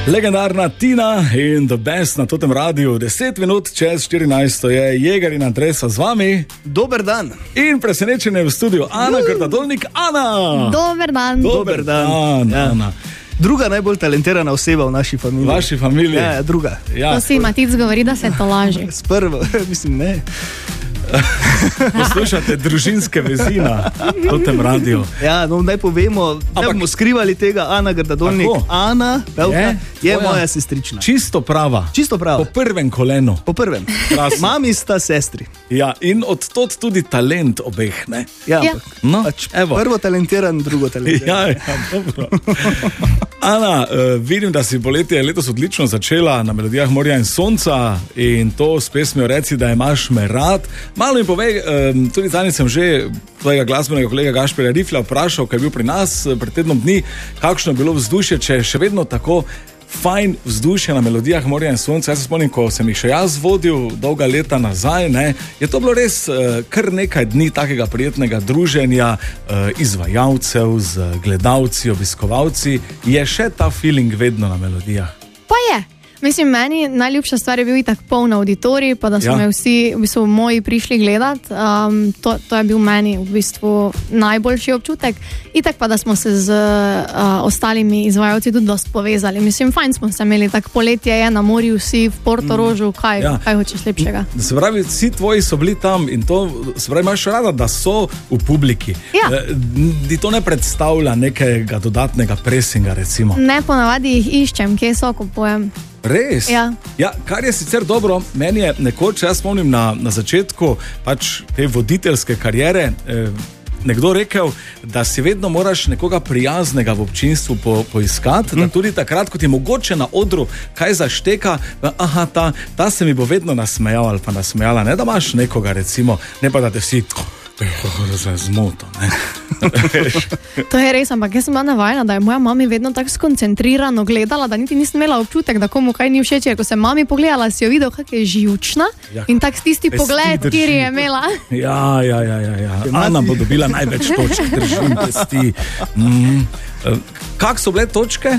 Legendarna Tina in The Best na totem radiju. 10 minut čez 14 je Jeger in Andresa z vami. Dober dan. In presenečenje v studiu Ana Krtadolnik. Ana! Dober dan. Dober dan. Ja. Ana. Druga najbolj talentirana oseba v naši familiji. Vaši familiji? Ja, druga. Ja. To si Matic govori, da se to laži. S prvo, mislim, ne. Poslušate družinske vezi na totem radiju. Ja, no, naj povemo, da bomo skrivali tega. Ana Krtadolnik. Ana, pevka, je moja sestrična. Čisto prava. Čisto prava. Po prvem kolenu. Po prvem. Mami sta sestri. Ja, in od tod tudi talent obeh, ne? Ja, Ja. No, pač evo. prvo talentiran, drugo talentiran. Ja, dobro. Ana, vidim, da si poletje letos odlično začela na Melodijah morja in sonca in to s pesmijo Reci, da imaš me rad. Malo mi povej, tudi zadnjič sem že tvojega glasbenega kolega Gašperja Rifla vprašal, kaj je bil pri nas pred tednom dni, kakšno je bilo vzdušje, če je še vedno tako fajn vzdušje na Melodijah morja in sonca. Jaz se spomnim, ko sem jih še jaz vodil dolga leta nazaj, ne, je to bilo res kar nekaj dni takega prijetnega druženja izvajalcev z gledalci, obiskovalci. Je še ta feeling vedno na Melodijah? Pa je. Mislim, meni najljubša stvar je bil itak poln auditorij, pa da so me vsi, v bistvu, moji prišli gledat. To je bil meni v bistvu najboljši občutek. Itak pa, da smo se z ostalimi izvajalci tudi dosti povezali. Mislim, fajn smo se imeli, tako poletje je na morju, vsi v Portorožu, kaj hočeš lepšega. Se pravi, vsi tvoji so bili tam in to, se pravi, imaš rada, da so v publiki. Ja. Ti to ne predstavlja nekega dodatnega presinga, recimo? Ne, ponavadi jih iščem, kje so, kupujem. Res? Ja. Ja, kar je sicer dobro, meni je nekoč, jaz spomnim na začetku pač te voditeljske kariere, nekdo rekel, da si vedno moraš nekoga prijaznega v občinstvu poiskati, da tudi takrat, ko ti mogoče na odru kaj zašteka, aha, ta se mi bo vedno nasmejal ali pa nasmejala, ne da imaš nekoga, recimo, ne pa da te vsi zmoto, ne. To je res, ampak jaz sem bila navajena, da je moja mami vedno tako skoncentrirano gledala, da niti nisem imela občutek, da komu kaj ni všeč. Ko sem mami pogledala, si jo videl, kak je živčna in tak tisti pogled, kjer je imela. Ja. Ana bo dobila največ točk, držim pesti. Kak so bile točke?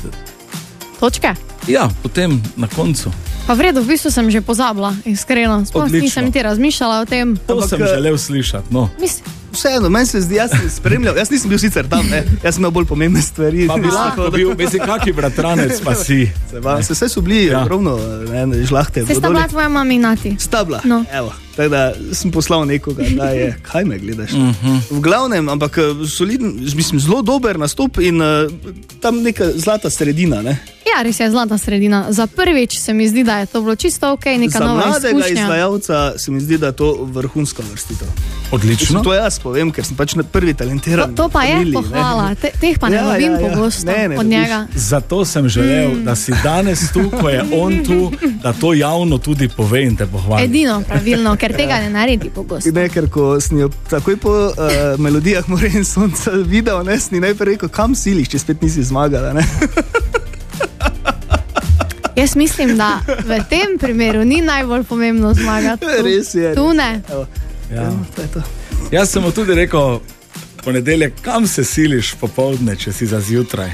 Točke? Ja, potem na koncu. Pa v redu, v bistvu sem že pozabila, iskreno. Sploh nisem niti razmišljala o tem. To sem želel slišati, no. Vseeno, meni se zdi, jaz sem spremljal, jaz nisem bil sicer tam, ne? Jaz sem imel bolj pomembne stvari. Pa bi lahko bil, mislim, kaki bratranec pa si. Vse so bili ravno žlahte. Se sta bila tvoja mami in nati? Sta bila, no. Evo. Tako da sem poslal nekoga, da je, kaj me gledaš? V glavnem, ampak soliden, mislim, zelo dober nastop in tam neka zlata sredina, ne? Ja, res je zlata sredina. Za prvič se mi zdi, da je to bilo čisto ok, neka nova izkušnja. Za mladega izvajalca se mi zdi, da je to vrhunska vrstitev. Odlično. To jaz povem, ker sem pač prvi talentiran. To pa je pohvala, teh pa ne lovim pogosto od njega. Zato sem želel, da si danes tu, ko je on tu, da to javno tudi pove in te pohvali. Edino pravilno, ker tega ne naredi pogosto. Ne, ker ko sem jo takoj po Melodijah morja in sonca videl, ne, sem najprej rekel, kam siliš, če spet nisi zmagala, ne? Jaz mislim, da v tem primeru ni najbolj pomembno zmagati. Res je. Tu ne. Ja. Jaz sem mu tudi rekel ponedeljek, kam se siliš popoldne, če si za zjutraj.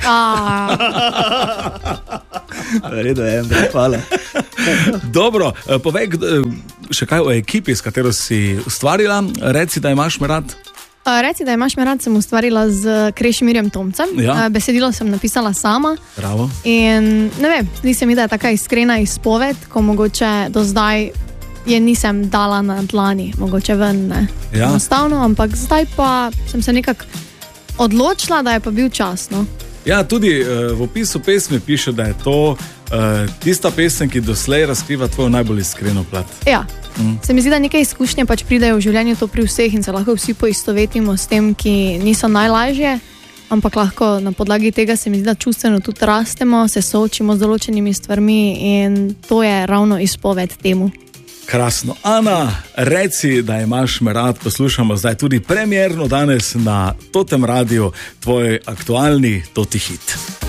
Redo je, hvala. Dobro, povej še kaj o ekipi, s katero si ustvarila. Reci, da imaš me rad. Reci, da imaš me rad, sem ustvarila z Krešimirjem Tomcem. Ja. Besedilo sem napisala sama. Bravo. In ne vem, zdi se mi, da je taka iskrena izpoved, ko mogoče do zdaj je nisem dala na dlani, mogoče ven, ne. Ja. Enostavno, ampak zdaj pa sem se nekako odločila, da je pa bil čas, no. Ja, tudi v opisu pesmi piše, da je to tista pesem, ki doslej razkriva tvojo najbolj iskreno plat. Ja. Se mi zdi, da neke izkušnje pač pridejo v življenju to pri vseh in se lahko vsi poistovetimo s tem, ki niso najlažje, ampak lahko na podlagi tega se mi zdi, da čustveno tudi rastemo, se soočimo z določenimi stvarmi in to je ravno izpoved temu. Krasno. Ana, reci, da imaš me rad, poslušamo zdaj tudi premierno danes na totem radiju tvoj aktualni Toti hit.